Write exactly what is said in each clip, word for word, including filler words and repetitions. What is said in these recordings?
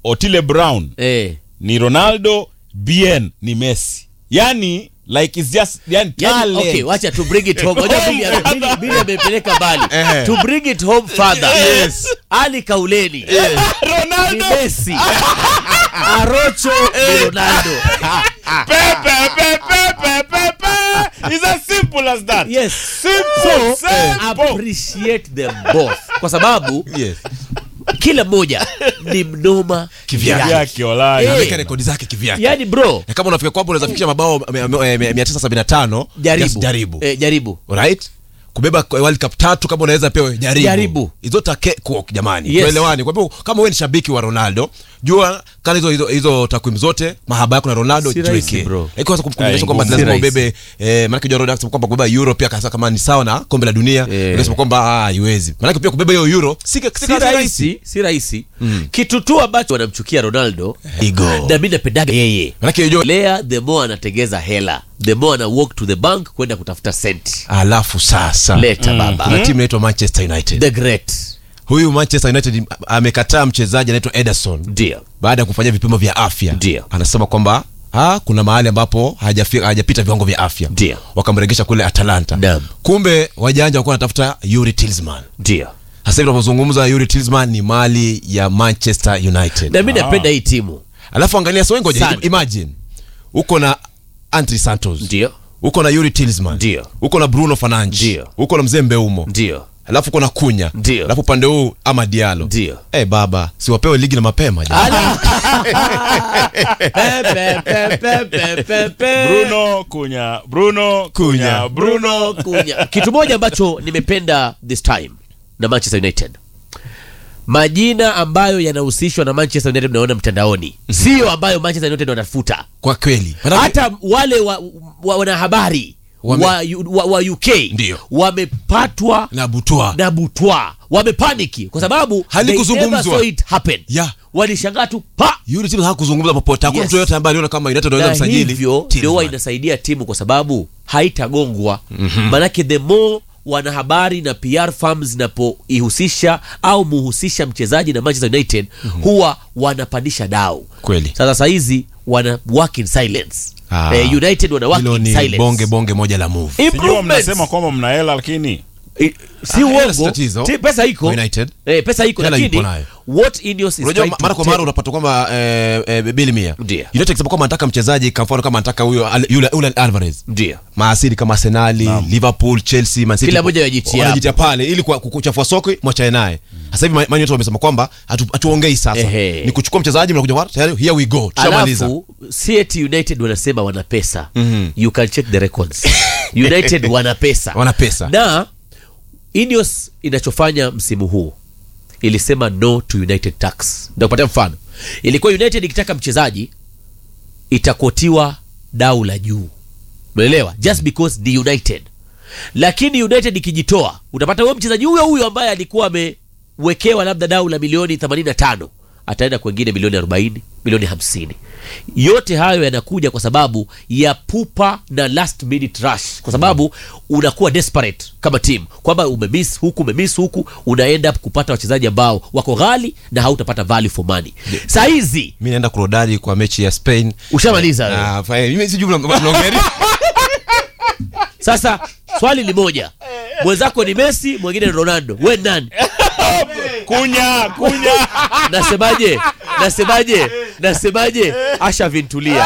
Otile Brown Eh. ni Ronaldo, Bien ni Messi. Yani like it's just yani Yani, okay, wacha to bring it home. Wacha Billy Billy Billy amepeleka mbali. Eh. To bring it home further. Yes. Ali Kauleni. Ronaldo Ni Messi. Arocho ni Ronaldo. Pepe Pepe Pepe Pepe. It's as simple as that. Yes. Simple. So, simple. appreciate them both. Kwa sababu Yes. kila mmoja ni mnoma Kivyake. Yake walai. Eh. Ameweka rekodi zake kivyake. yani bro, Na kama unafika kwamba unaweza fikisha mabao mia tisa sabini na tano, jaribu. just jaribu. Eh, jaribu. Alright? Kubeba World Cup tatu kama unaweza pewe jaribu. Jaribu. Hizo take walk jamani. Yes. Tuelewane. Kwa hivyo kama wewe ni shabiki wa Ronaldo, jua kale hizo hizo, hizo takwimu zote mahaba yako na Ronaldo Si rahisi, jiweke. bro. Lakini kwanza kumkumbusha kwamba Si lazima rahisi. ubebe eh, maana kijana Ronaldo kwamba kubeba Euro pia kasa kama ni sawa na kombe la dunia, Eh. unasema kwamba ah haiwezi. Maana pia kubeba hiyo Euro si si Si rahisi, si rahisi. Kitu tu ambacho wanamchukia Ronaldo, Ego. na mimi napendaga yeye. Maana hiyo Lea the more anatengeza hela, the more ana walk to the bank kwenda kutafuta senti. alafu sasa Leta baba. kuna timu inaitwa Manchester United. The great. Huyu Manchester United amekataa mchezaji anaitwa Ederson Ndio. baada ya kufanya vipimo vya afya. Ndio. Anasema kwamba ah kuna mahali ambapo hajafika hajapita viwango vya afya. Ndio. Wakamregesha kule Atalanta. Naam. Kumbe wajanja walikuwa wanatafuta Yuri Tillman. Ndio. Sasa hivi tunapozungumza Yuri Tillman ni mali ya Manchester United. Na mimi napenda hii timu. Alafu angalia sio ngoja Sana. imagine. Uko na Andri Santos. Ndio. Uko na Yuri Tillman. Ndio. Uko na Bruno Fernandes. Ndio. Uko na Mzee Mbeumo. Ndio. Alafu kuna Kunya. Ndio. Alafu pande huu ama Diallo. Ndio. Eh hey, baba, si wapewe ligi na mapema jamani. Pepe pepe pepe pepe. Bruno Kunya, Bruno Kunya, Bruno. Kunya. Kitu moja ambacho nimependa this time na Manchester United, majina ambayo yanahusishwa na Manchester United mnaona mtandaoni, sio ambayo Manchester United wanafuta. Kwa kweli. Hata wale wa, wa, wanahabari Wame- wa, wa, wa U K Ndio. wamepatwa Na butwa. na butwa, wamepaniki kwa sababu Halikuzungumzwa. they never saw it happen. Yeah. Walishangaa tu pa. Yuri Tillman hakuzungumza popote. Hakuna Yes. mtu yote ambaye aliona kama United wanaweza Na msajili. hivyo ndio huwa inasaidia timu kwa sababu haitagongwa. Manake the more wanahabari na P R firms zinapoihusisha au muhusisha mchezaji na Manchester United, huwa wanapandisha dau. Kweli. Sasa saa hizi wana work in silence. Ah. Eh, United wana work Hilo in ni silence. bonge bonge moja la move. Sijua Improvements. mnasema kwamba mna hela lakini Eh, si Ah, hela si uongo. tatizo. Ti- Pesa iko. United. Eh, pesa iko Hela lakini ipo nayo. what Ineos is Unajua trying to mara kwa mara tell- unapata kwamba eh, eh, bili mia. Ndio. United kusema kwamba anataka mchezaji kwa mfano kama anataka huyo Al- yule yule Alvarez. ndio. Maasili kama Arsenal, Liverpool, Chelsea, Man City. Kila moja yajitia wanajitia pale ili kwa- kuchafua soko mwachane naye. Sasa hivi Man United wamesema kwamba hatu- hatuongei sasa. Ehe. Ni kuchukua mchezaji mnakuja wapi? Tayari here we go. Tushamaliza. Alafu C A T United wanasema wana pesa. You can check the records. United wana pesa. Wana pesa. Na Ineos inachofanya msimu huu ilisema no to United tax. Ndio kupatia mfano. Ilikuwa United ikitaka mchezaji itakotiwa dau la juu. Umeelewa? Just because the United. Lakini United ikijitoa, utapata huyo mchezaji huyo huyo ambaye alikuwa amewekewa labda dau la milioni themanini na tano, ataenda kwingine milioni arobaini, milioni hamsini. Yote hayo yanakuja kwa sababu ya pupa na last minute rush, kwa sababu unakuwa desperate kama team kwamba umemiss huku umemiss huku, unaenda kupata wachezaji ambao wako ghali na hautapata value for money. Saa hizi Mimi naenda kurodadi kwa mechi ya Spain. ushamaliza wewe. Ah, fine. Mimi sijui mnaongea. Sasa swali ni moja, mwenzako ni Messi, mwingine ni Ronaldo, we nani? Kunya, Kunya. Nasemaje? Nasemaje? Nasemaje? Asha Vintulia.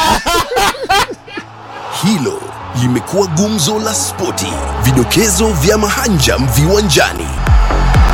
Hilo limekuwa gumzo la spoti, vidokezo vya mahanjam viwanjani.